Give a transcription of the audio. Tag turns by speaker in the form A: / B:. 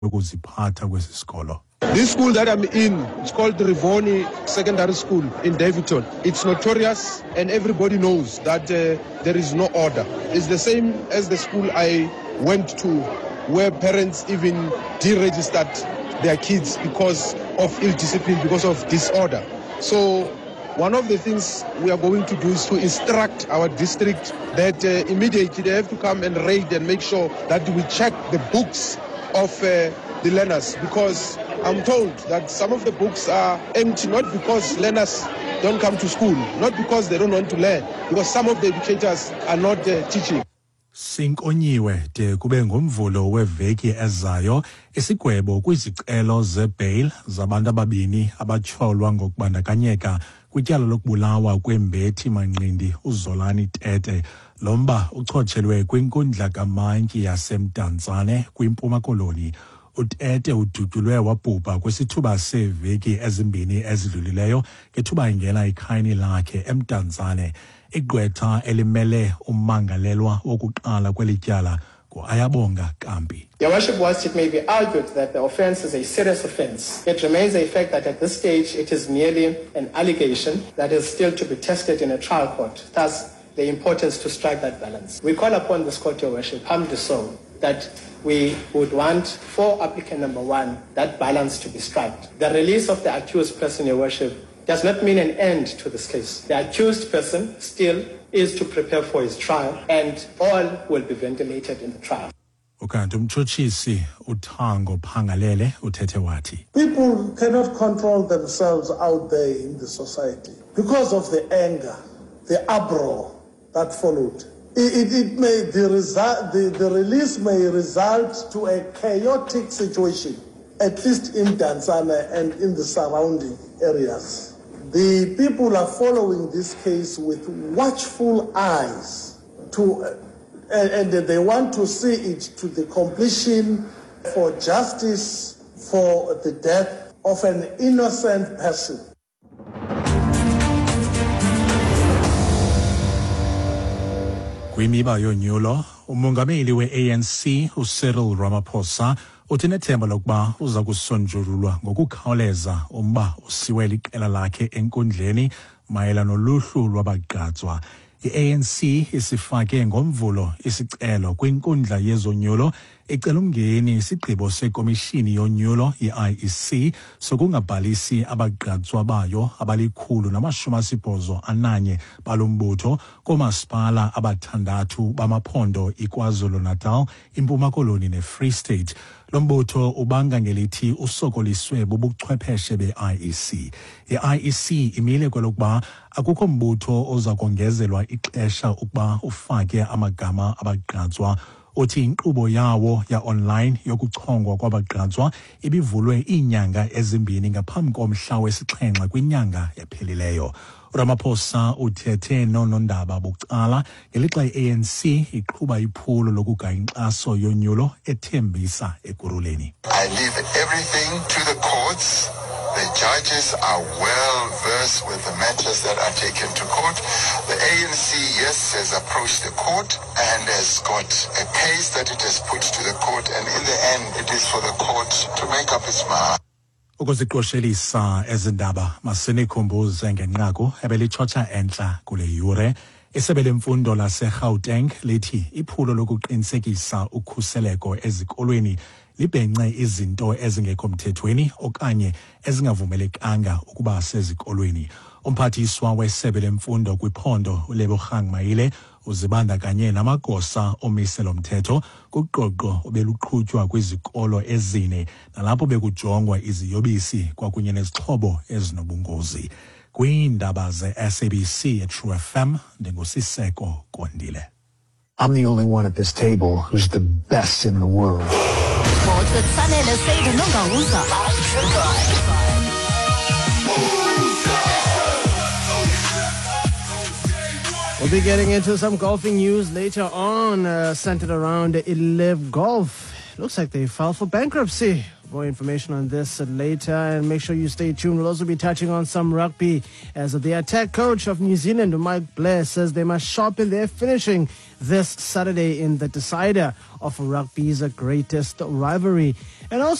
A: ukuziphatha kwesi sikolo.
B: This school that I'm in, it's called Rivoni Secondary School in Davidton. It's notorious and everybody knows that there is no order. It's the same as the school I went to where parents even deregistered their kids because of ill discipline, because of disorder. So one of the things we are going to do is to instruct our district that immediately they have to come and raid and make sure that we check the books of the learners, because I'm told that some of the books are empty, not because learners don't come to school, not because they don't want to learn, because some of the educators are not teaching.
A: Sinkonyiwe de kube ngomvulo weveki ezayo isigwebo kwizicelo zebail zabantu ababini abatyholwa ngokubandakanyeka kwityala lokubulawa kwembethi manqindi uZolani Tete. Lomba uchotshelwe kwinkundla kaMantyi yaseMdantsane kwiMpuma Koloni. Utete udutyulwe wabhubha kwisithuba seveki ezimbini ezidlulileyo ngethuba ingena ikhayini lakhe eMdantsane. Igqwetha elimele ummangalelwa wokuqala kwelityala nguAyabonga Kambi.
C: Your Worship, whilst it may be argued that the offence is a serious offence, it remains a fact that at this stage it is merely an allegation that is still to be tested in a trial court. Thus, the importance to strike that balance. We call upon this court, Your Worship, humbly so, that we would want for applicant number one that balance to be struck. The release of the accused person, Your Worship, does not mean an end to this case. The accused person still is to prepare for his trial, and all will be ventilated in the trial.
A: Ukanti umtshutshisi uThango Phangalele uthethe wathi,
D: people cannot control themselves out there in the society because of the anger, the uproar that followed. The release may result to a chaotic situation, at least in Dantsana and in the surrounding areas. The people are following this case with watchful eyes and they want to see it to the completion for justice for the death of an innocent person.
A: Kwimiba yonyulo, umongameli we-ANC uCyril Ramaphosa utinethemba lokuba uza kusonjululwa ngokukhawuleza umba usiwe liqela lakhe enkundleni mayela noluhlu lwabagqatswa. I-ANC isifake ngomvulo isicelo kwinkundla yezonyulo icela umngeni isigqibo sekomishini yonyulo i-IEC sokungabhalisi abagqatswa bayo abali-181 balombutho koomasipala abathandathu bamaphondo iKwaZulu-Natal, iMpuma Koloni neFree State. Lombutho ubanga ngelithi usokoliswe bubuchwepheshe be-IEC. I-IEC imile kwelokuba akukho mbutho oza kongezelwa ixesha ukuba ufake amagama abagqatswa. Uthi inkqubo yawo ya-online yokuchongwa kwabagqatswa ibivulwe iinyanga ezimbini ngaphambi komhla wesixhenxe kwinyanga ephelileyo. Ramaphosa uthethe noonondaba bucala ngelixa i-ANC iqhuba iphulo lokugaya inkxaso yonyulo ethembisa ekuruleni.
E: I leave everything to the courts. The judges are well versed with the matters that are taken to court. The ANC, yes, has approached the court and has got a case that it has put to the court, and in the end, it is for the court to make up its mind.
A: Ukuziqoshelisa ezindaba masinikhumbuze ngenqaku ebelitshotsha entla kule yure. Isebe lemfundo laseGauteng lithi iphulo lokuqinisekisa ukhuseleko ezikolweni libhence izinto ezingekho mthethweni okanye ezingavumelekanga ukuba sezikolweni. Umphathiswa wesebe lemfundo kwiphondo uLebogang Mayile uzibandakanye namagosa omiselo mthetho kuqoqo obeluqhutywa kwizikolo ezine nalapho bekujongwa iziyobisi kwakunye nezixhobo ezinobungozi. Kwiindaba ze-SABC True FM, ndingusiseko Kondile.
F: I'm the only one at this table who's the best in the world.
G: We'll be getting into some golfing news later on, centered around Elev Golf. Looks like they filed for bankruptcy. More information on this later, and make sure you stay tuned. We'll also be touching on some rugby, as the attack coach of New Zealand, Mike Blair, says they must sharpen their finishing this Saturday in the decider of rugby's greatest rivalry. And also